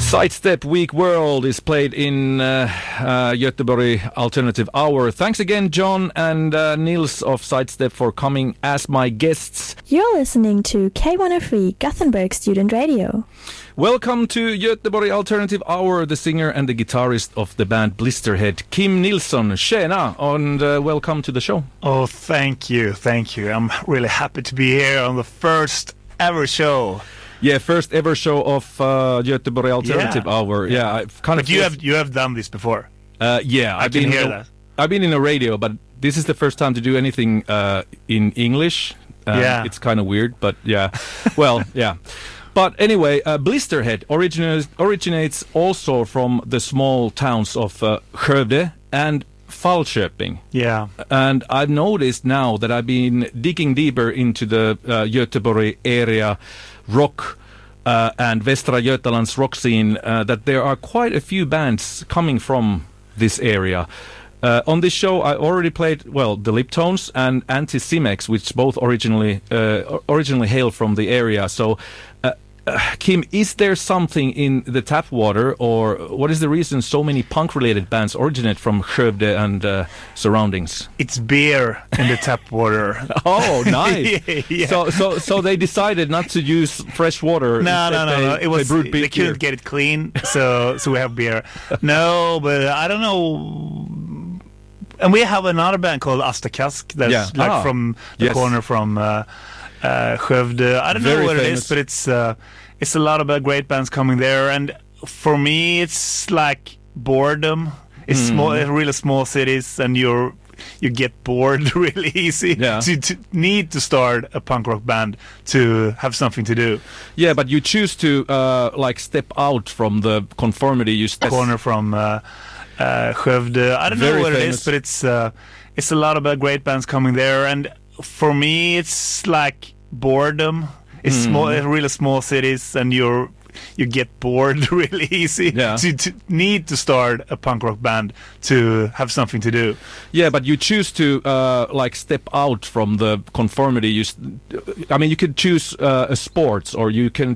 Sidestep Week World is played in Göteborg Alternative Hour. Thanks again, John and Nils of Sidestep, for coming as my guests. You're listening to K103 Gothenburg Student Radio. Welcome to Göteborg Alternative Hour, the singer and the guitarist of the band Blisterhead, Kim Nilsson. Tjena, and welcome to the show. Oh, thank you. I'm really happy to be here on the first ever show. Yeah, first ever show of Göteborg Alternative Hour. Yeah, I've kind of. You have done this before. Yeah, I've been hear that. I've been in a radio, but this is the first time to do anything in English. It's kind of weird, but yeah. Well, yeah. But anyway, Blisterhead originates also from the small towns of Skövde and Falköping. Yeah. And I've noticed now that I've been digging deeper into the Göteborg area rock and Västra Götaland's rock scene, that there are quite a few bands coming from this area. On this show, I already played, the Liptones and Anticimex, which both originally hail from the area. So, Kim, is there something in the tap water, or what is the reason so many punk-related bands originate from Skövde and surroundings? It's beer in the tap water. Oh, nice! Yeah. So they decided not to use fresh water. No. It was they couldn't get it clean, so we have beer. No, but I don't know. And we have another band called Astakask that's from the corner from Skövde. I don't know what famous. It is, but it's a lot of great bands coming there, and for me it's like boredom. It's small, really small cities, and you get bored really easy. Yeah. To need to start a punk rock band to have something to do. Yeah, but you choose to step out from the conformity. Corner from Skövde. I don't know what famous. It is, but it's a lot of great bands coming there, and for me it's like boredom. It's small, really small cities, and you get bored really easy. Yeah. To need to start a punk rock band to have something to do. Yeah, but you choose to step out from the conformity. You could choose a sports, or you can